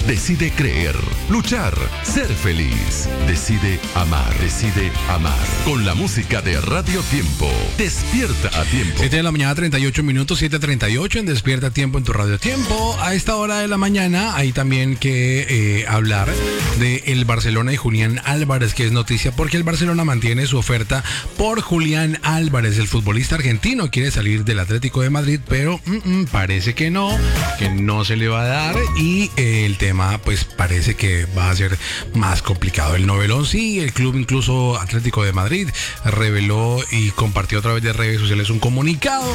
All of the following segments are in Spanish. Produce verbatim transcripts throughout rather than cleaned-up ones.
Decide creer, luchar, ser feliz. Decide amar, decide amar. Con la música de Radio Tiempo. Despierta a tiempo. siete de la mañana, treinta y ocho minutos, siete treinta y ocho en Despierta a Tiempo en tu Radio Tiempo. A esta hora de la mañana hay también que eh, hablar de el Barcelona y Julián Álvarez, que es noticia porque el Barcelona mantiene su oferta por Julián Álvarez. El futbolista argentino quiere salir del Atlético de Madrid, pero mm, mm, parece que no, que no se le va a dar y eh, el tema pues parece que va a ser más complicado. El novelón sí, el club incluso Atlético de Madrid reveló y compartió a través de redes sociales un comunicado.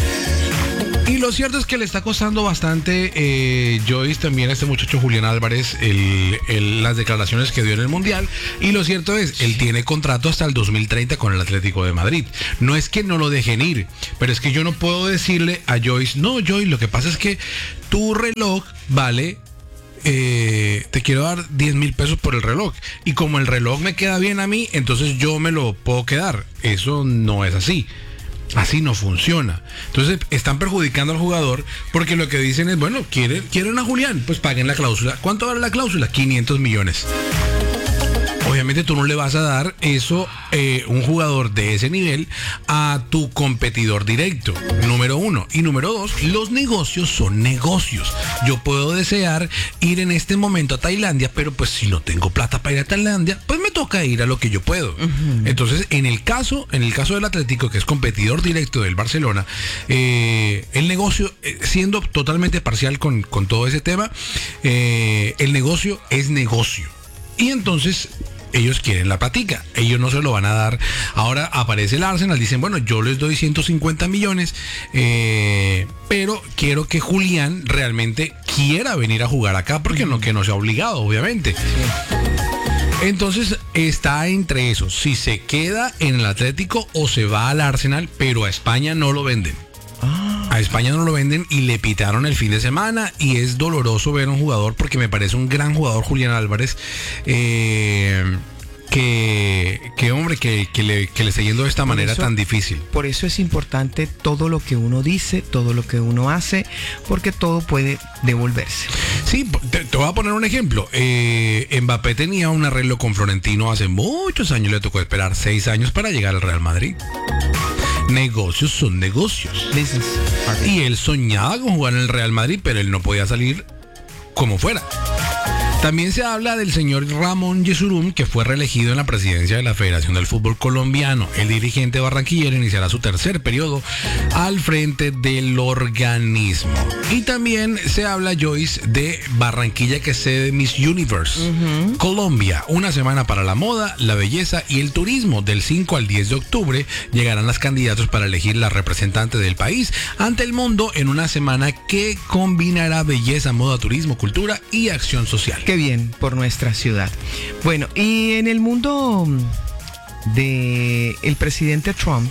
Y lo cierto es que le está costando bastante, eh, Joyce, también a este muchacho Julián Álvarez, el, el, las declaraciones que dio en el Mundial. Y lo cierto es, él tiene contrato hasta el dos mil treinta con el Atlético de Madrid. No es que no lo dejen ir, pero es que yo no puedo decirle a Joyce, no, Joyce, lo que pasa es que tu reloj vale... Eh, te quiero dar diez mil pesos por el reloj y como el reloj me queda bien a mí, entonces yo me lo puedo quedar. Eso no es así, así no funciona. Entonces están perjudicando al jugador porque lo que dicen es, bueno, quieren, quieren a Julián, pues paguen la cláusula. ¿Cuánto vale la cláusula? quinientos millones. Obviamente tú no le vas a dar eso, eh, un jugador de ese nivel, a tu competidor directo, número uno. Y número dos, los negocios son negocios. Yo puedo desear ir en este momento a Tailandia, pero pues si no tengo plata para ir a Tailandia, pues me toca ir a lo que yo puedo. Uh-huh. Entonces, en el caso, en el caso del Atlético, que es competidor directo del Barcelona, eh, el negocio, eh, siendo totalmente parcial con, con todo ese tema, eh, el negocio es negocio. Y entonces... ellos quieren la platica, ellos no se lo van a dar. Ahora aparece el Arsenal, dicen, bueno, yo les doy ciento cincuenta millones, eh, pero quiero que Julián realmente quiera venir a jugar acá, porque no que no sea obligado, obviamente. Entonces está entre eso, si se queda en el Atlético o se va al Arsenal, pero a España no lo venden. A España no lo venden y le pitaron el fin de semana y es doloroso ver a un jugador porque me parece un gran jugador Julián Álvarez, eh, que, que hombre, que, que, le, que le está yendo de esta por manera eso, tan difícil. Por eso es importante todo lo que uno dice, todo lo que uno hace, porque todo puede devolverse. Sí, te, te voy a poner un ejemplo. Eh, Mbappé tenía un arreglo con Florentino hace muchos años, le tocó esperar seis años para llegar al Real Madrid. Negocios son negocios. Y él soñaba con jugar en el Real Madrid, pero él no podía salir como fuera. También se habla del señor Ramón Yesurún, que fue reelegido en la presidencia de la Federación del Fútbol Colombiano. El dirigente barranquillero iniciará su tercer periodo al frente del organismo. Y también se habla, Joyce, de Barranquilla, que es sede de Miss Universe. Uh-huh. Colombia, una semana para la moda, la belleza y el turismo. Del cinco al diez de octubre llegarán las candidatos para elegir la representante del país ante el mundo en una semana que combinará belleza, moda, turismo, cultura y acción social. Qué bien por nuestra ciudad. Bueno, y en el mundo de el presidente Trump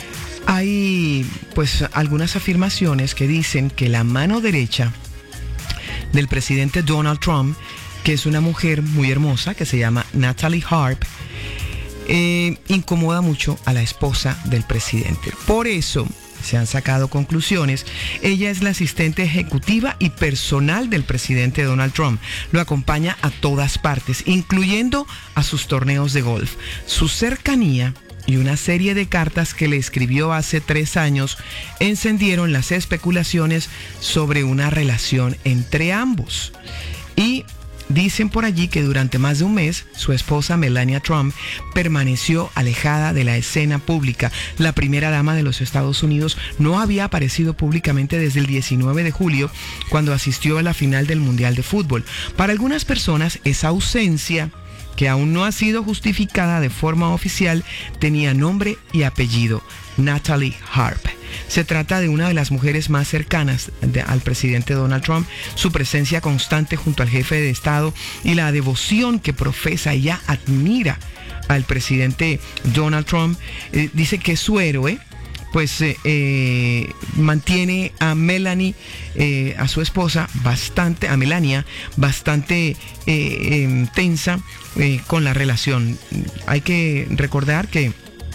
hay pues algunas afirmaciones que dicen que la mano derecha del presidente Donald Trump, que es una mujer muy hermosa que se llama Natalie Harp, eh, incomoda mucho a la esposa del presidente. Por eso se han sacado conclusiones. Ella es la asistente ejecutiva y personal del presidente Donald Trump. Lo acompaña a todas partes, incluyendo a sus torneos de golf. Su cercanía y una serie de cartas que le escribió hace tres años encendieron las especulaciones sobre una relación entre ambos. Y dicen por allí que durante más de un mes, su esposa Melania Trump permaneció alejada de la escena pública. La primera dama de los Estados Unidos no había aparecido públicamente desde el diecinueve de julio, cuando asistió a la final del Mundial de Fútbol. Para algunas personas, esa ausencia, que aún no ha sido justificada de forma oficial, tenía nombre y apellido: Natalie Harp. Se trata de una de las mujeres más cercanas de, al presidente Donald Trump. Su presencia constante junto al jefe de Estado y la devoción que profesa, ella admira al presidente Donald Trump, eh, dice que es su héroe, pues eh, eh, mantiene a Melanie, eh, a su esposa, bastante, a Melania, bastante eh, eh, tensa eh, con la relación. Hay que recordar que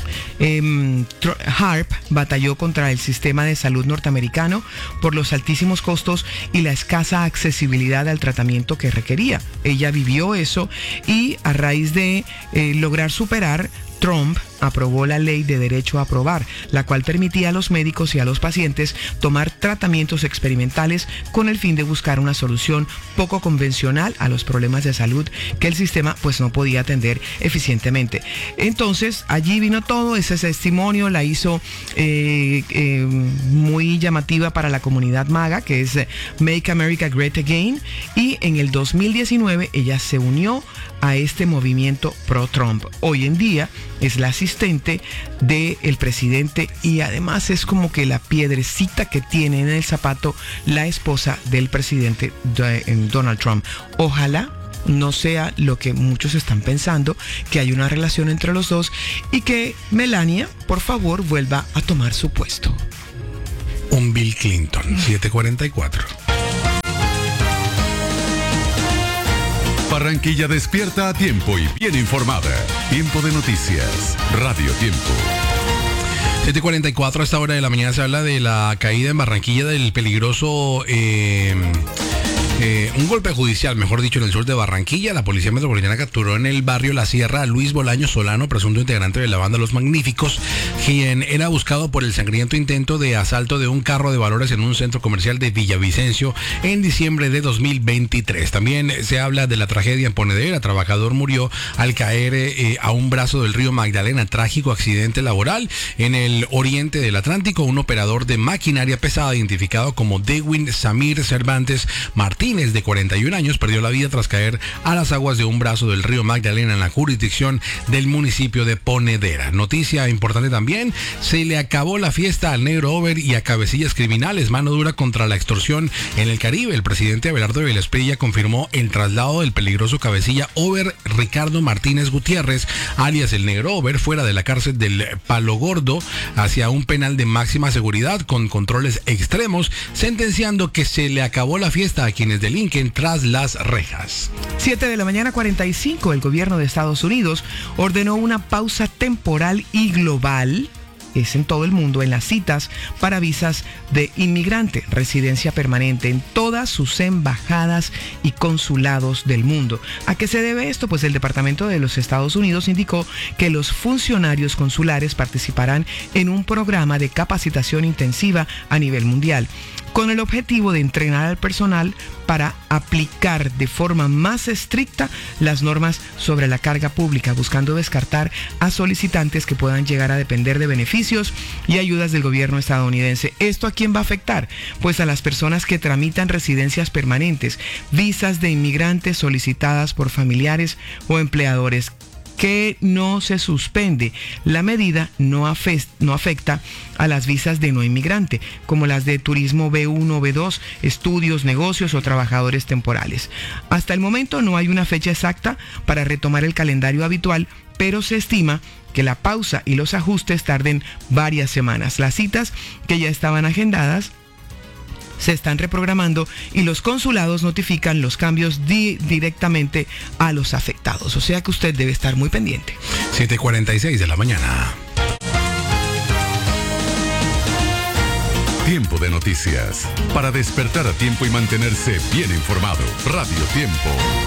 Eh, Harp batalló contra el sistema de salud norteamericano por los altísimos costos y la escasa accesibilidad al tratamiento que requería. Ella vivió eso y a raíz de eh, lograr superar, Trump aprobó la ley de derecho a aprobar, la cual permitía a los médicos y a los pacientes tomar tratamientos experimentales con el fin de buscar una solución poco convencional a los problemas de salud que el sistema pues no podía atender eficientemente. Entonces allí vino todo, ese testimonio la hizo eh, eh, muy llamativa para la comunidad MAGA, que es Make America Great Again, y en el dos mil diecinueve ella se unió a este movimiento pro-Trump. Hoy en día es la asistente del presidente y además es como que la piedrecita que tiene en el zapato la esposa del presidente Donald Trump. Ojalá no sea lo que muchos están pensando, que hay una relación entre los dos y que Melania, por favor, vuelva a tomar su puesto. Un Bill Clinton, siete cuarenta y cuatro. Barranquilla despierta a tiempo y bien informada. Tiempo de noticias. Radio Tiempo. siete cuarenta y cuatro, a esta hora de la mañana se habla de la caída en Barranquilla del peligroso... Eh, Eh, un golpe judicial, mejor dicho, en el sur de Barranquilla. La Policía Metropolitana capturó en el barrio La Sierra a Luis Bolaño Solano, presunto integrante de la banda Los Magníficos, quien era buscado por el sangriento intento de asalto de un carro de valores en un centro comercial de Villavicencio en diciembre de dos mil veintitrés. También se habla de la tragedia en Ponedera. Trabajador murió al caer eh, a un brazo del río Magdalena. Trágico accidente laboral en el oriente del Atlántico. Un operador de maquinaria pesada identificado como Dewin Samir Cervantes Martínez, de cuarenta y un años, perdió la vida tras caer a las aguas de un brazo del río Magdalena en la jurisdicción del municipio de Ponedera. Noticia importante también, se le acabó la fiesta al Negro Over y a cabecillas criminales. Mano dura contra la extorsión en el Caribe. El presidente Abelardo Vélez Prilla confirmó el traslado del peligroso cabecilla Over Ricardo Martínez Gutiérrez, alias el Negro Over, fuera de la cárcel del Palo Gordo hacia un penal de máxima seguridad con controles extremos, sentenciando que se le acabó la fiesta a quienes delinquen tras las rejas. siete de la mañana, cuarenta y cinco. El gobierno de Estados Unidos ordenó una pausa temporal y global, es en todo el mundo, en las citas para visas de inmigrante, residencia permanente en todas sus embajadas y consulados del mundo. ¿A qué se debe esto? Pues el Departamento de los Estados Unidos indicó que los funcionarios consulares participarán en un programa de capacitación intensiva a nivel mundial, con el objetivo de entrenar al personal para aplicar de forma más estricta las normas sobre la carga pública, buscando descartar a solicitantes que puedan llegar a depender de beneficios y ayudas del gobierno estadounidense. ¿Esto a quién va a afectar? Pues a las personas que tramitan residencias permanentes, visas de inmigrantes solicitadas por familiares o empleadores, que no se suspende. La medida no, afect, no afecta a las visas de no inmigrante, como las de turismo B uno, B dos, estudios, negocios o trabajadores temporales. Hasta el momento no hay una fecha exacta para retomar el calendario habitual, pero se estima que la pausa y los ajustes tarden varias semanas. Las citas que ya estaban agendadas se están reprogramando y los consulados notifican los cambios di- directamente a los afectados. O sea que usted debe estar muy pendiente. siete cuarenta y seis de la mañana. Tiempo de noticias. Para despertar a tiempo y mantenerse bien informado. Radio Tiempo.